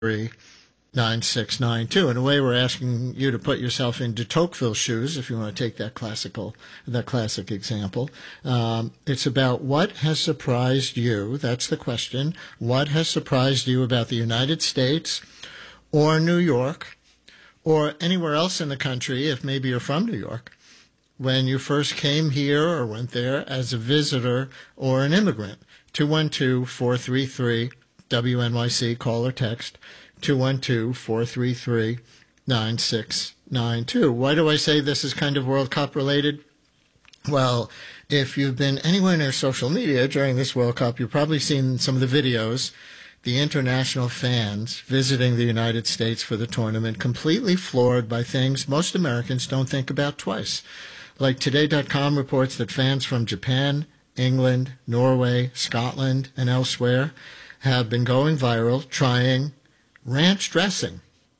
9692. In a way, we're asking you to put yourself in de Tocqueville's shoes, if you want to take that classic example. It's about what has surprised you. That's the question. What has surprised you about the United States or New York or anywhere else in the country, if maybe you're from New York, when you first came here or went there as a visitor or an immigrant? 212-433-WNYC, call or text. 212-433-9692. Why do I say this is kind of World Cup related? Well, if you've been anywhere near social media during this World Cup, you've probably seen some of the videos, the international fans visiting the United States for the tournament, completely floored by things most Americans don't think about twice. Like Today.com reports that fans from Japan, England, Norway, Scotland, and elsewhere have been going viral trying ranch dressing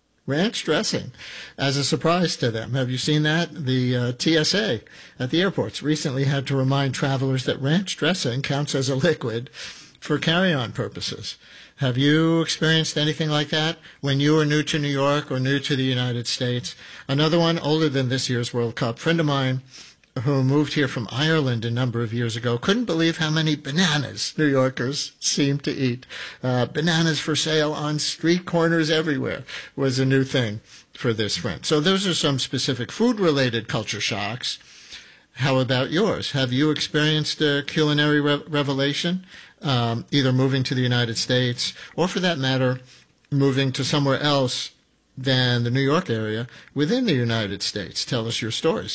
as a surprise to them. Have you seen that? The TSA at the airports recently had to remind travelers that ranch dressing counts as a liquid for carry-on purposes. Have you experienced anything like that when you were new to New York or new to the United States? Another one, older than this year's World Cup, friend of mine who moved here from Ireland a number of years ago, couldn't believe how many bananas New Yorkers seem to eat. Bananas for sale on street corners everywhere was a new thing for this friend. So those are some specific food-related culture shocks. How about yours? Have you experienced a culinary revelation, either moving to the United States or, for that matter, moving to somewhere else than the New York area within the United States? Tell us your stories.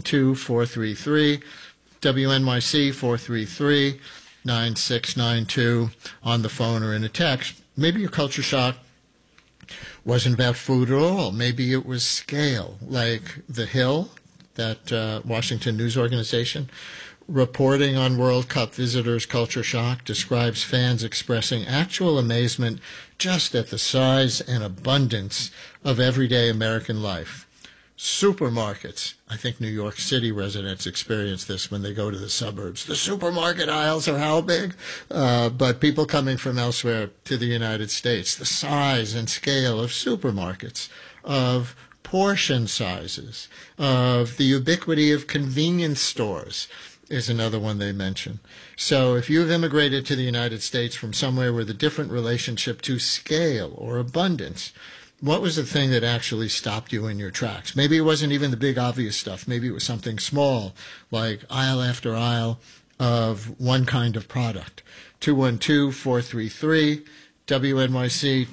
212-433-WNYC, 433-9692 on the phone or in a text. Maybe your culture shock wasn't about food at all. Maybe it was scale, like The Hill, that Washington news organization, reporting on World Cup visitors' culture shock, describes fans expressing actual amazement just at the size and abundance of everyday American life. Supermarkets. I think New York City residents experience this when they go to the suburbs. The supermarket aisles are how big? But people coming from elsewhere to the United States, the size and scale of supermarkets, of portion sizes, of the ubiquity of convenience stores, is another one they mention. So if you've immigrated to the United States from somewhere with a different relationship to scale or abundance, what was the thing that actually stopped you in your tracks? Maybe it wasn't even the big obvious stuff. Maybe it was something small, like aisle after aisle of one kind of product. 212-433-WNYC,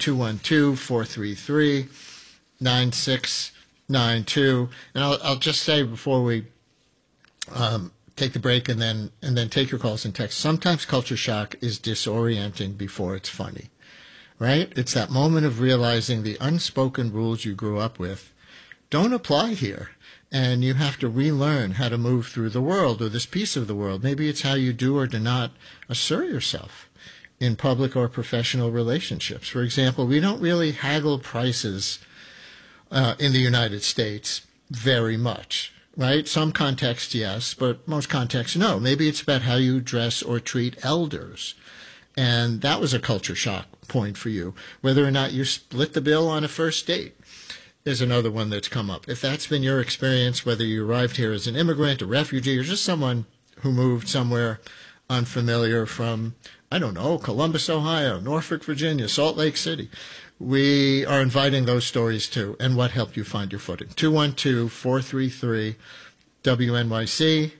212-433-9692. And I'll just say before we take the break and then take your calls and texts. Sometimes culture shock is disorienting before it's funny, right? It's that moment of realizing the unspoken rules you grew up with don't apply here, and you have to relearn how to move through the world or this piece of the world. Maybe it's how you do or do not assert yourself in public or professional relationships. For example, we don't really haggle prices in the United States very much. Right? Some contexts, yes, but most contexts, no. Maybe it's about how you dress or treat elders. And that was a culture shock point for you. Whether or not you split the bill on a first date is another one that's come up. If that's been your experience, whether you arrived here as an immigrant, a refugee, or just someone who moved somewhere unfamiliar from, I don't know, Columbus, Ohio, Norfolk, Virginia, Salt Lake City, we are inviting those stories too, and what helped you find your footing. 212-433-WNYC,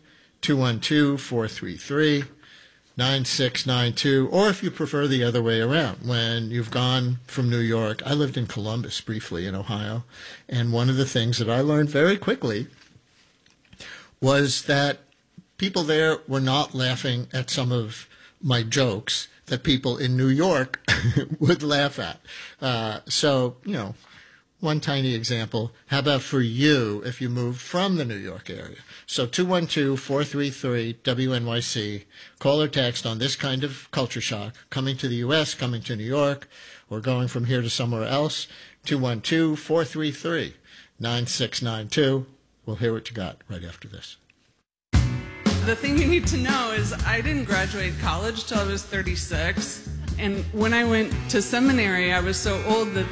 212-433-9692, or if you prefer the other way around, when you've gone from New York. I lived in Columbus briefly in Ohio, and one of the things that I learned very quickly was that people there were not laughing at some of my jokes that people in New York would laugh at. So, one tiny example. How about for you if you moved from the New York area? So 212-433-WNYC. Call or text on this kind of culture shock, coming to the U.S., coming to New York, or going from here to somewhere else. 212-433-9692. We'll hear what you got right after this. The thing you need to know is I didn't graduate college till I was 36, And when I went to seminary, I was so old that